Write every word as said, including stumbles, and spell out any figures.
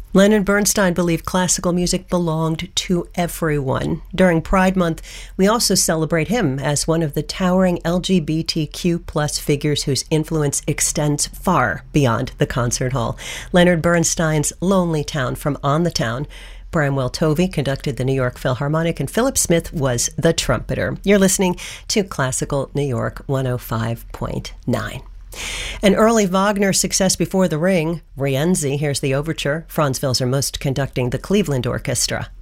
Leonard Bernstein believed classical music belonged to everyone. During Pride Month, we also celebrate him as one of the towering L G B T Q plus figures whose influence extends far beyond the concert hall. Leonard Bernstein's Lonely Town from On the Town. Bramwell Tovey conducted the New York Philharmonic, and Philip Smith was the trumpeter. You're listening to Classical New York one oh five point nine. An early Wagner success before the ring, Rienzi, here's the overture. Franz Wilser Most conducting the Cleveland Orchestra.